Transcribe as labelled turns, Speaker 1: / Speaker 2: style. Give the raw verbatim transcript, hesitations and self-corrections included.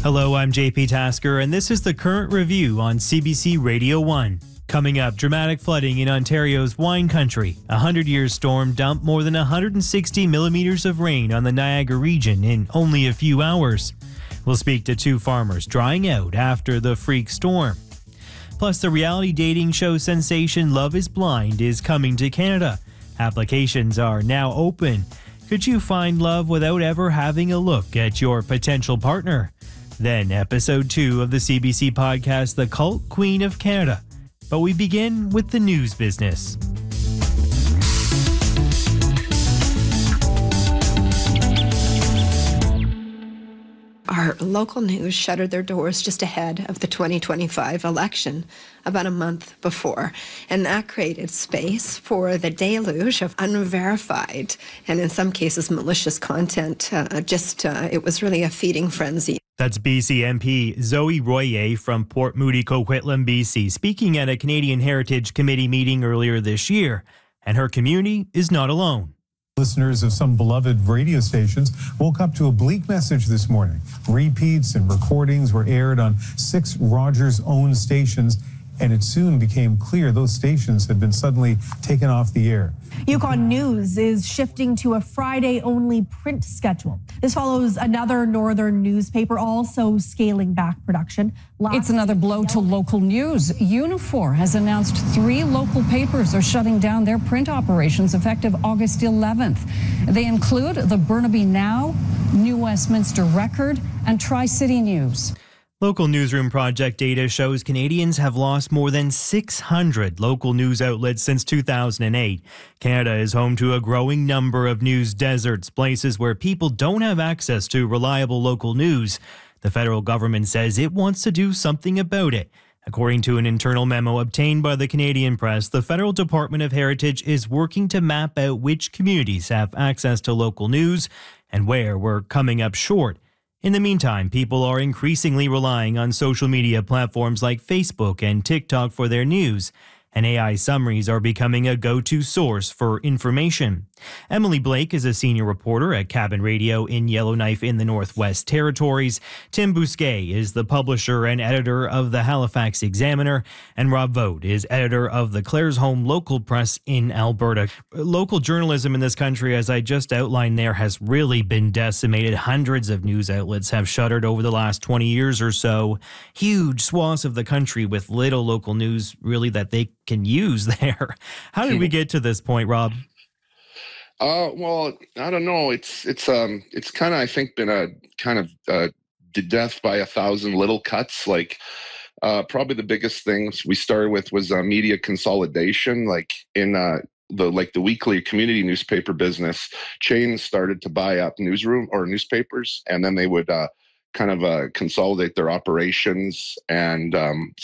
Speaker 1: Hello, I'm J P Tasker, and this is the current review on C B C Radio one. Coming up, dramatic flooding in Ontario's wine country. A hundred-year storm dumped more than one hundred sixty millimeters of rain on the Niagara region in only a few hours. We'll speak to two farmers drying out after the freak storm. Plus, the reality dating show sensation Love is Blind is coming to Canada. Applications are now open. Could you find love without ever having a look at your potential partner? Then episode two of the C B C podcast, The Cult Queen of Canada. But we begin with the news business.
Speaker 2: Our local news shuttered their doors just ahead of the twenty twenty-five election, about a month before. And that created space for the deluge of unverified and in some cases malicious content. Uh, just, uh, it was really a feeding frenzy.
Speaker 1: That's B C M P Zoe Royer from Port Moody, Coquitlam, B C, speaking at a Canadian Heritage Committee meeting earlier this year. And her community is not alone.
Speaker 3: Listeners of some beloved radio stations woke up to a bleak message this morning. Repeats and recordings were aired on six Rogers-owned stations, and it soon became clear those stations had been suddenly taken off the air.
Speaker 4: Yukon News is shifting to a Friday-only print schedule. This follows another northern newspaper also scaling back production. Last
Speaker 5: it's another blow to local news. Unifor has announced three local papers are shutting down their print operations effective August eleventh. They include the Burnaby Now, New Westminster Record, and Tri-City News.
Speaker 1: Local Newsroom Project data shows Canadians have lost more than six hundred local news outlets since two thousand eight. Canada is home to a growing number of news deserts, places where people don't have access to reliable local news. The federal government says it wants to do something about it. According to an internal memo obtained by the Canadian Press, the Federal Department of Heritage is working to map out which communities have access to local news and where we're coming up short. In the meantime, people are increasingly relying on social media platforms like Facebook and TikTok for their news, and A I summaries are becoming a go-to source for information. Emily Blake is a senior reporter at Cabin Radio in Yellowknife in the Northwest Territories. Tim Bousquet is the publisher and editor of the Halifax Examiner, and Rob Vogt is editor of the Claresholm Local Press in Alberta. Local journalism in this country, as I just outlined there, has really been decimated. Hundreds of news outlets have shuttered over the last twenty years or so. Huge swaths of the country with little local news really that they can use there. How did we get to this point, Rob?
Speaker 6: Uh, well, I don't know. It's it's um it's kind of I think been a kind of uh, death by a thousand little cuts. Like uh, probably the biggest things we started with was uh, media consolidation. Like in uh, the like the weekly community newspaper business, chains started to buy up newsroom or newspapers, and then they would uh, kind of uh, consolidate their operations and um,